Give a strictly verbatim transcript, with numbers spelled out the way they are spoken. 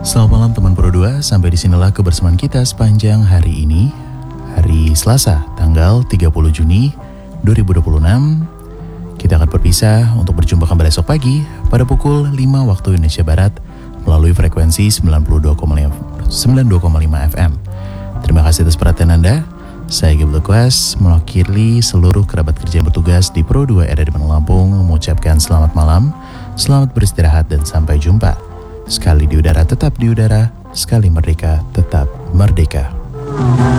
Selamat malam teman Pro dua, sampai disinilah kebersamaan kita sepanjang hari ini. Hari Selasa, tanggal tiga puluh Juni dua ribu dua puluh enam. Kita akan berpisah untuk berjumpa kembali esok pagi pada pukul lima waktu Indonesia Barat melalui frekuensi sembilan puluh dua koma lima F M. Terima kasih atas perhatian Anda. Saya Gabriel Quest, mewakili seluruh kerabat kerja yang bertugas di Pro dua R R I Bandung Lampung mengucapkan selamat malam, selamat beristirahat dan sampai jumpa. Sekali di udara tetap di udara, sekali merdeka tetap merdeka.